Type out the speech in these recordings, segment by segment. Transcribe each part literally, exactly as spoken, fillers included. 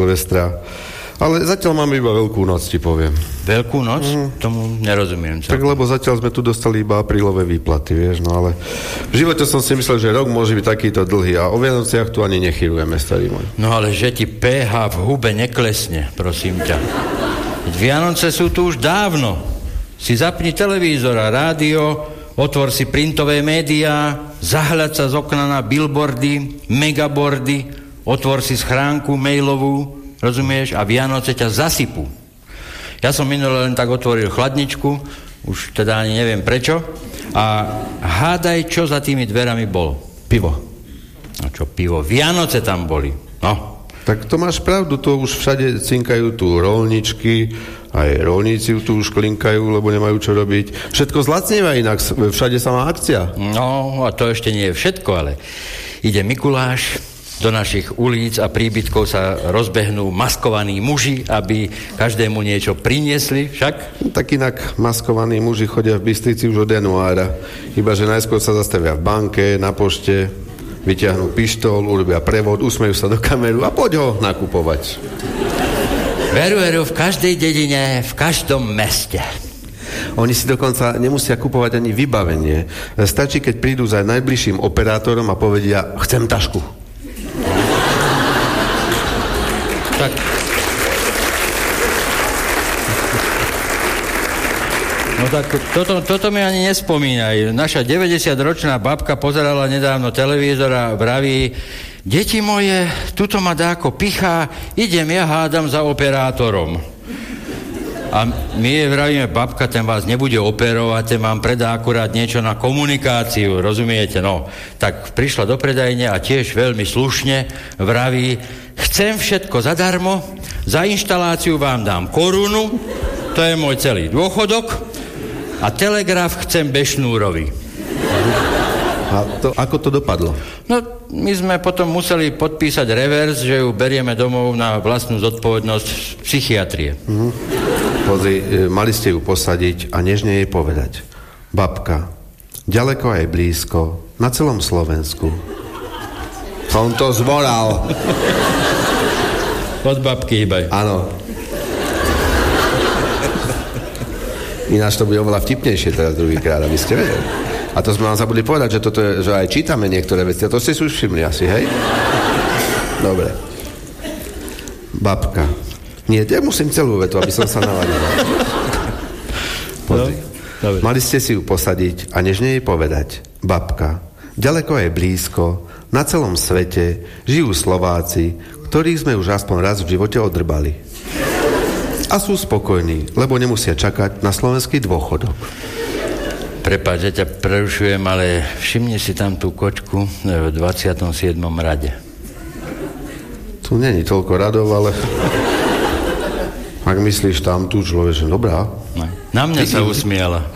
Silvestra. Ale zatiaľ máme iba Veľkú noc, ti poviem. Veľkú noc? Mm. Tomu nerozumiem. Tak lebo zatiaľ sme tu dostali iba aprílové výplaty, vieš, no ale v živote som si myslel, že rok môže byť takýto dlhý a o Vianociach tu ani nechýrujeme, starý môj. No ale že ti pé há v hube neklesne, prosím ťa. Vianoce sú tu už dávno. Si zapni televízor a rádio, otvor si printové médiá, zahľad sa z okna na billboardy, megaboardy, otvor si schránku mailovú, rozumieš, a Vianoce ťa zasypú. Ja som minule len tak otvoril chladničku, už teda ani neviem prečo, a hádaj, čo za tými dverami bolo. Pivo. No čo pivo? Vianoce tam boli. No. Tak to máš pravdu, to už všade cinkajú tu roľničky, aj roľníci tu už klinkajú, lebo nemajú čo robiť. Všetko zlacnieva inak, všade sa má akcia. No, a to ešte nie je všetko, ale ide Mikuláš, do našich ulic a príbytkov sa rozbehnú maskovaní muži, aby každému niečo priniesli, však? Tak inak maskovaní muži chodia v Bystrici už od januára. Iba, že najskôr sa zastavia v banke, na pošte, vyťahnú pištol, urobia prevod, usmejú sa do kameru a poď ho nakupovať. Veru, veru, v každej dedine, v každom meste. Oni si dokonca nemusia kupovať ani vybavenie. Stačí, keď prídu za najbližším operátorom a povedia, chcem tašku. Tak. No tak toto, toto mi ani nespomínaj. Naša deväťdesiatročná babka pozerala nedávno televízor a vraví, deti moje, tuto ma dáko pichá, idem ja hádam za operátorom. A my jej vravíme, babka, ten vás nebude operovať, ten vám predá akurát niečo na komunikáciu, rozumiete? No, tak prišla do predajne a tiež veľmi slušne vraví, chcem všetko zadarmo, za inštaláciu vám dám korunu, to je môj celý dôchodok, a telegraf chcem bešnúrový. A to, ako to dopadlo? No, my sme potom museli podpísať revers, že ju berieme domov na vlastnú zodpovednosť psychiatrie. Mhm. Pozri, mali ste ju posadiť a nežne jej povedať. Babka, ďaleko aj blízko, na celom Slovensku. Som to zvolal. Od babky hýbaj. Áno. Ináč to bude oveľa vtipnejšie teraz druhýkrát, aby ste vedeli. A to sme vám zabudli povedať, že, toto je, že aj čítame niektoré veci. A to ste si už všimli asi, hej? Dobre. Babka. Nie, ja musím celú vetu, aby som sa navadil. Pozri. No, mali ste si ju posadiť a nežne jej povedať. Babka, ďaleko je blízko, na celom svete žijú Slováci, ktorých sme už aspoň raz v živote odrbali. A sú spokojní, lebo nemusia čakať na slovenský dôchodok. Prepáč, ja ťa prerušujem, ale všimni si tam tú kočku v dvadsiatom siedmom rade. Tu není toľko radov, ale... Ak myslíš tam tú človeče, dobrá. No. Na mňa Ty sa usmiala.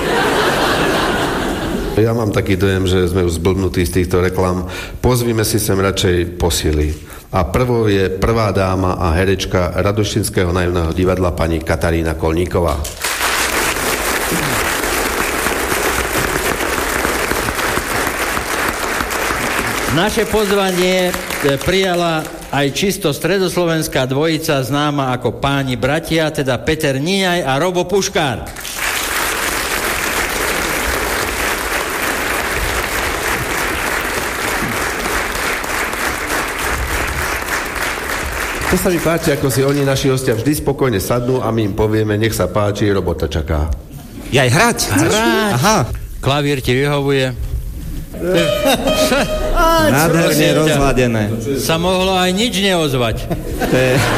Ja mám taký dojem, že sme už zblbnutí z týchto reklám. Pozvime si sem radšej posily. A prvou je prvá dáma a herečka Radoštinského naivného divadla pani Katarína Kolníková. Naše pozvanie prijala aj čisto stredoslovenská dvojica známa ako páni bratia, teda Peter Níňaj a Robo Puškár. To sa mi páči, ako si oni, naši hostia, vždy spokojne sadnú a my im povieme, nech sa páči, robota čaká. Jaj, hrať? Hrať. Aha. Klavír ti vyhovuje. Nádherne rozladené. Sa mohlo aj nič neozvať. To je...